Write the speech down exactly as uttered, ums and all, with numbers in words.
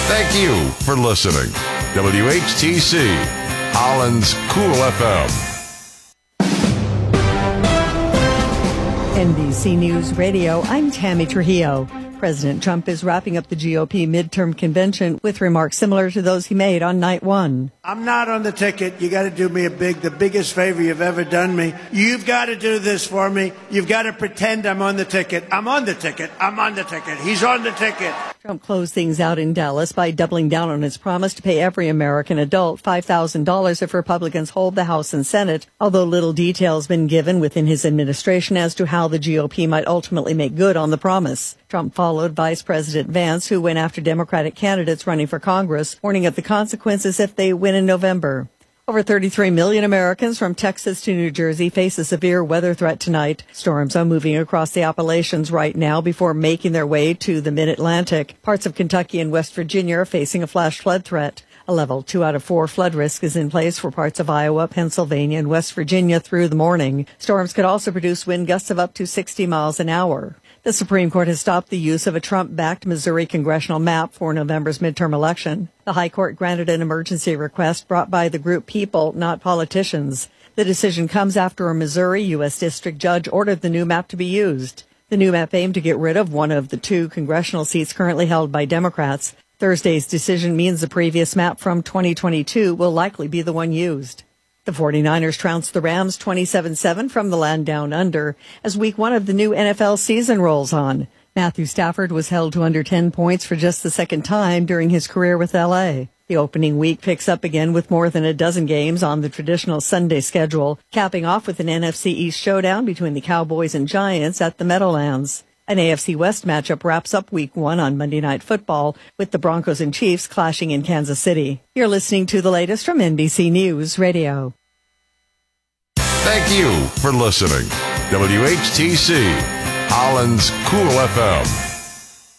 Thank you for listening. W H T C, Holland's Cool F M. N B C News Radio, I'm Tammy Trujillo. President Trump is wrapping up the G O P midterm convention with remarks similar to those he made on night one. I'm not on the ticket. You got to do me a big, the biggest favor you've ever done me. You've got to do this for me. You've got to pretend I'm on the ticket. I'm on the ticket. I'm on the ticket. He's on the ticket. Trump closed things out in Dallas by doubling down on his promise to pay every American adult five thousand dollars if Republicans hold the House and Senate, although little detail has been given within his administration as to how the G O P might ultimately make good on the promise. Trump followed Vice President Vance, who went after Democratic candidates running for Congress, warning of the consequences if they win in November. Over thirty-three million Americans from Texas to New Jersey face a severe weather threat tonight. Storms are moving across the Appalachians right now before making their way to the mid-Atlantic. Parts of Kentucky and West Virginia are facing a flash flood threat. A level two out of four flood risk is in place for parts of Iowa, Pennsylvania, and West Virginia through the morning. Storms could also produce wind gusts of up to sixty miles an hour. The Supreme Court has stopped the use of a Trump-backed Missouri congressional map for November's midterm election. The High Court granted an emergency request brought by the group People, Not Politicians. The decision comes after a Missouri U S District Judge ordered the new map to be used. The new map aimed to get rid of one of the two congressional seats currently held by Democrats. Thursday's decision means the previous map from twenty twenty-two will likely be the one used. The 49ers trounced the Rams twenty-seven seven from the land down under as week one of the new N F L season rolls on. Matthew Stafford was held to under ten points for just the second time during his career with L A. The opening week picks up again with more than a dozen games on the traditional Sunday schedule, capping off with an N F C East showdown between the Cowboys and Giants at the Meadowlands. An A F C West matchup wraps up week one on Monday Night Football with the Broncos and Chiefs clashing in Kansas City. You're listening to the latest from N B C News Radio. Thank you for listening. W H T C, Holland's Cool F M.